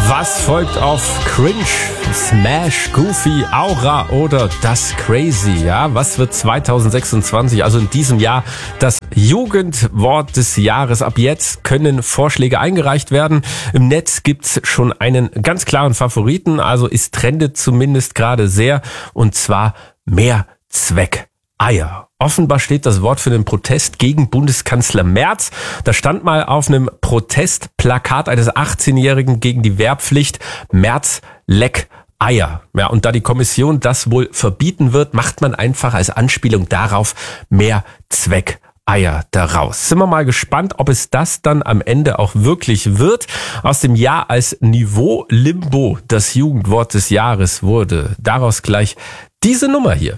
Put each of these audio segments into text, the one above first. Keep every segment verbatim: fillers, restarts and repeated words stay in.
Was folgt auf Cringe, Smash, Goofy, Aura oder das Crazy? Ja, was wird zwanzig sechsundzwanzig, also in diesem Jahr, das Jugendwort des Jahres? Ab jetzt können Vorschläge eingereicht werden. Im Netz gibt's schon einen ganz klaren Favoriten, also es trendet zumindest gerade sehr, und zwar Mehrzweckeier. Offenbar steht das Wort für den Protest gegen Bundeskanzler Merz. Da stand mal auf einem Protestplakat eines achtzehnjährigen gegen die Wehrpflicht: Merz leck Eier. Ja, und da die Kommission das wohl verbieten wird, macht man einfach als Anspielung darauf Mehrzweckeier daraus. Sind wir mal gespannt, ob es das dann am Ende auch wirklich wird. Aus dem Jahr als Niveau Limbo das Jugendwort des Jahres wurde. Daraus gleich diese Nummer hier.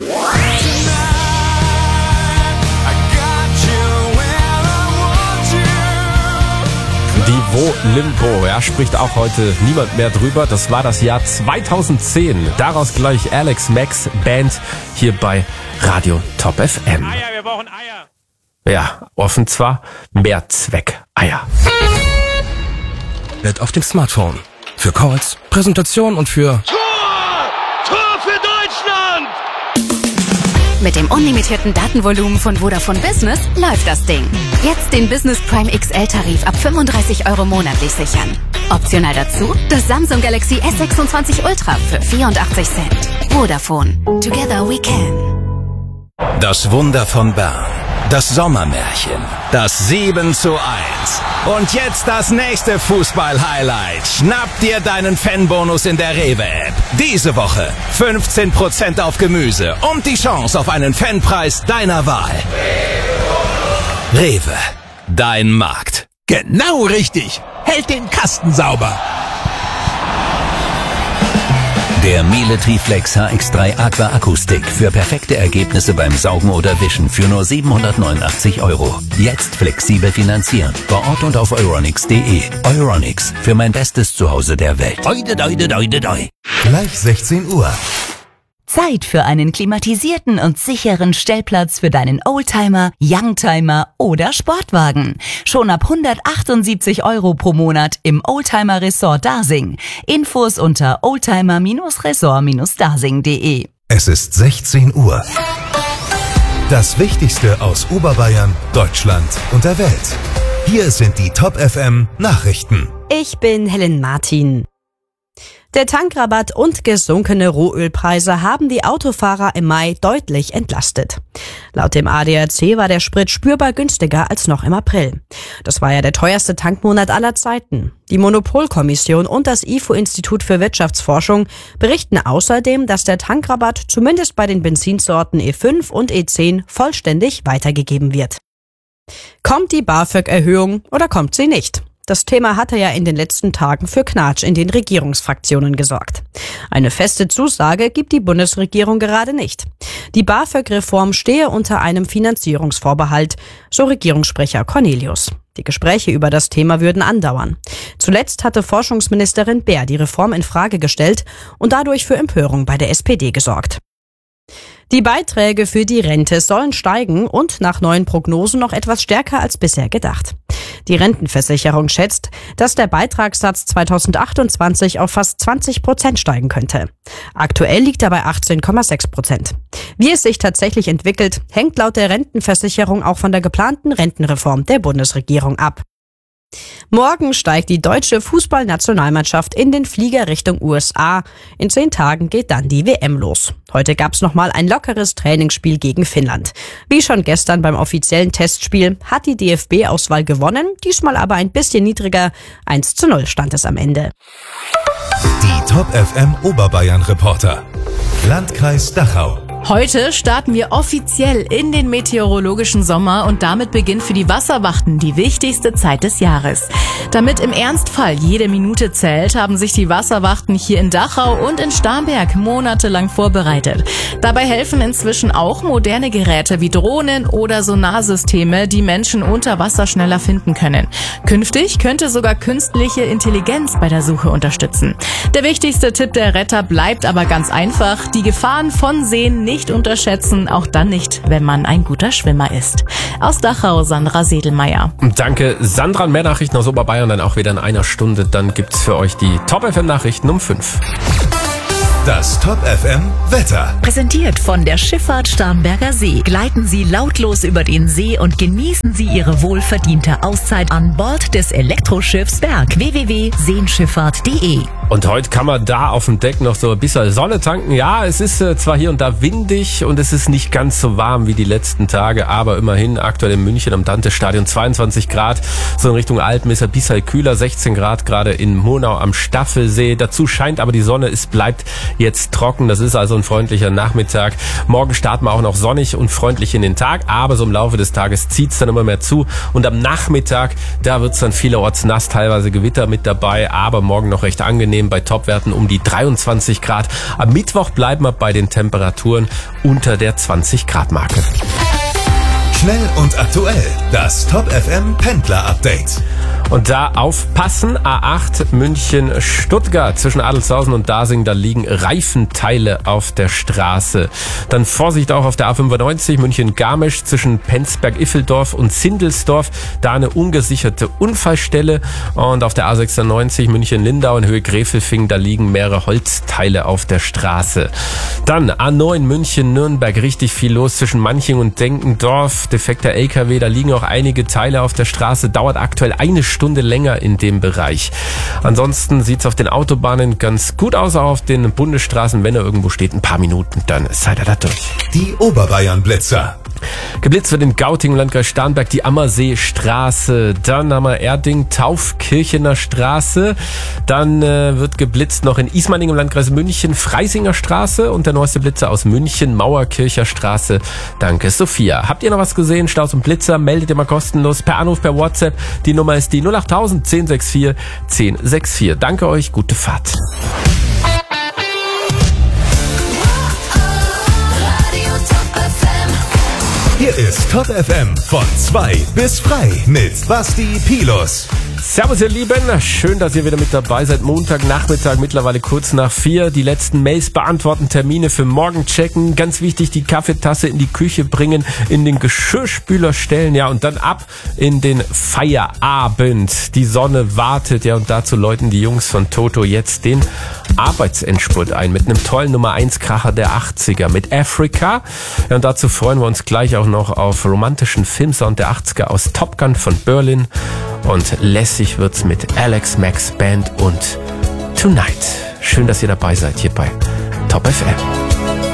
Niveau Limbo, ja, spricht auch heute niemand mehr drüber. Das war das Jahr zweitausendzehn. Daraus gleich Alex Max Band hier bei Radio Top F M. Eier, wir brauchen Eier. Ja, offen zwar, Mehrzweckeier. Auf dem Smartphone. Für Calls, Präsentation und für Tor! Tor für Deutschland! Mit dem unlimitierten Datenvolumen von Vodafone Business läuft das Ding. Jetzt den Business Prime X L-Tarif ab fünfunddreißig Euro monatlich sichern. Optional dazu das Samsung Galaxy S sechsundzwanzig Ultra für vierundachtzig Cent. Vodafone. Together we can. Das Wunder von Bern. Das Sommermärchen. Das sieben zu eins. Und jetzt das nächste Fußball-Highlight. Schnapp dir deinen Fanbonus in der Rewe-App. Diese Woche fünfzehn Prozent auf Gemüse und die Chance auf einen Fanpreis deiner Wahl. Rewe. Dein Markt. Genau richtig. Hält den Kasten sauber. Der Miele Triflex H X drei Aqua Akkustick für perfekte Ergebnisse beim Saugen oder Wischen für nur siebenhundertneunundachtzig Euro. Jetzt flexibel finanzieren. Vor Ort und auf euronics punkt de. Euronics, für mein bestes Zuhause der Welt. Doi, doi, doi, doi. Gleich sechzehn Uhr. Zeit für einen klimatisierten und sicheren Stellplatz für deinen Oldtimer, Youngtimer oder Sportwagen. Schon ab hundertachtundsiebzig Euro pro Monat im Oldtimer Resort Dasing. Infos unter oldtimer Resort Dasing punkt de. Es ist sechzehn Uhr. Das Wichtigste aus Oberbayern, Deutschland und der Welt. Hier sind die Top F M Nachrichten. Ich bin Helen Martin. Der Tankrabatt und gesunkene Rohölpreise haben die Autofahrer im Mai deutlich entlastet. Laut dem A D A C war der Sprit spürbar günstiger als noch im April. Das war ja der teuerste Tankmonat aller Zeiten. Die Monopolkommission und das I F O-Institut für Wirtschaftsforschung berichten außerdem, dass der Tankrabatt zumindest bei den Benzinsorten E fünf und E zehn vollständig weitergegeben wird. Kommt die BAföG-Erhöhung oder kommt sie nicht? Das Thema hatte ja in den letzten Tagen für Knatsch in den Regierungsfraktionen gesorgt. Eine feste Zusage gibt die Bundesregierung gerade nicht. Die BAföG-Reform stehe unter einem Finanzierungsvorbehalt, so Regierungssprecher Cornelius. Die Gespräche über das Thema würden andauern. Zuletzt hatte Forschungsministerin Baer die Reform in Frage gestellt und dadurch für Empörung bei der S P D gesorgt. Die Beiträge für die Rente sollen steigen und nach neuen Prognosen noch etwas stärker als bisher gedacht. Die Rentenversicherung schätzt, dass der Beitragssatz zweitausendachtundzwanzig auf fast zwanzig Prozent steigen könnte. Aktuell liegt er bei achtzehn Komma sechs Prozent. Wie es sich tatsächlich entwickelt, hängt laut der Rentenversicherung auch von der geplanten Rentenreform der Bundesregierung ab. Morgen steigt die deutsche Fußballnationalmannschaft in den Flieger Richtung U S A. In zehn Tagen geht dann die W M los. Heute gab's nochmal ein lockeres Trainingsspiel gegen Finnland. Wie schon gestern beim offiziellen Testspiel hat die D F B-Auswahl gewonnen, diesmal aber ein bisschen niedriger. eins zu null stand es am Ende. Die Top F M Oberbayern-Reporter. Landkreis Dachau. Heute starten wir offiziell in den meteorologischen Sommer und damit beginnt für die Wasserwachten die wichtigste Zeit des Jahres. Damit im Ernstfall jede Minute zählt, haben sich die Wasserwachten hier in Dachau und in Starnberg monatelang vorbereitet. Dabei helfen inzwischen auch moderne Geräte wie Drohnen oder Sonarsysteme, die Menschen unter Wasser schneller finden können. Künftig könnte sogar künstliche Intelligenz bei der Suche unterstützen. Der wichtigste Tipp der Retter bleibt aber ganz einfach: die Gefahren von Seen nicht nicht unterschätzen, auch dann nicht, wenn man ein guter Schwimmer ist. Aus Dachau, Sandra Sedelmeier. Danke, Sandra. Mehr Nachrichten aus Oberbayern dann auch wieder in einer Stunde. Dann gibt's für euch die Top-F M-Nachrichten um fünf. Das Top-F M Wetter. Präsentiert von der Schifffahrt Starnberger See. Gleiten Sie lautlos über den See und genießen Sie Ihre wohlverdiente Auszeit an Bord des Elektroschiffs Berg. w w w punkt seenschifffahrt punkt de. Und heute kann man da auf dem Deck noch so ein bisschen Sonne tanken. Ja, es ist äh, zwar hier und da windig und es ist nicht ganz so warm wie die letzten Tage, aber immerhin aktuell in München am Dante-Stadion zweiundzwanzig Grad. So in Richtung Alpen ist er ein bisschen kühler, sechzehn Grad gerade in Monau am Staffelsee. Dazu scheint aber die Sonne, es bleibt jetzt trocken. Das ist also ein freundlicher Nachmittag. Morgen starten wir auch noch sonnig und freundlich in den Tag, aber so im Laufe des Tages zieht's dann immer mehr zu. Und am Nachmittag, da wird's dann vielerorts nass, teilweise Gewitter mit dabei, aber morgen noch recht angenehm bei Topwerten um die dreiundzwanzig Grad. Am Mittwoch bleiben wir bei den Temperaturen unter der zwanzig Grad Marke. Schnell und aktuell. Das Top-F M Pendler-Update. Und da aufpassen, A acht München-Stuttgart zwischen Adelshausen und Dasing, da liegen Reifenteile auf der Straße. Dann Vorsicht auch auf der A fünfundneunzig München-Garmisch zwischen Penzberg-Iffeldorf und Zindelsdorf, da eine ungesicherte Unfallstelle. Und auf der A sechsundneunzig München-Lindau in Höhe Gräfelfing, da liegen mehrere Holzteile auf der Straße. Dann A neun München-Nürnberg, richtig viel los zwischen Manching und Denkendorf. Defekter L K W, da liegen auch einige Teile auf der Straße, dauert aktuell eine Stunde länger in dem Bereich. Ansonsten sieht's auf den Autobahnen ganz gut aus, auch auf den Bundesstraßen, wenn er irgendwo steht, ein paar Minuten, dann seid ihr da durch. Die Oberbayern-Blitzer. Geblitzt wird in Gauting im Landkreis Starnberg die Ammerseestraße. Dann haben wir Erding, Taufkirchener Straße. Dann äh, wird geblitzt noch in Ismaning im Landkreis München, Freisinger Straße. Und der neueste Blitzer aus München, Mauerkircher Straße. Danke, Sophia. Habt ihr noch was gesehen? Staus und Blitzer, meldet ihr mal kostenlos per Anruf, per WhatsApp. Die Nummer ist die null acht null null eins null sechs vier eins null sechs vier. Danke euch, gute Fahrt. Hier ist Top F M von zwei bis frei mit Basti Pilus. Servus ihr Lieben, schön, dass ihr wieder mit dabei seid. Montagnachmittag, mittlerweile kurz nach vier. Die letzten Mails beantworten, Termine für morgen checken. Ganz wichtig, die Kaffeetasse in die Küche bringen, in den Geschirrspüler stellen, ja, und dann ab in den Feierabend. Die Sonne wartet, ja, und dazu läuten die Jungs von Toto jetzt den Arbeitsendspurt ein mit einem tollen Nummer eins Kracher der achtziger mit Africa. Ja, und dazu freuen wir uns gleich auch noch auf romantischen Filmsound der achtziger aus Top Gun von Berlin. Und lässig wird's mit Alex Max Band und Tonight. Schön, dass ihr dabei seid hier bei Top F M.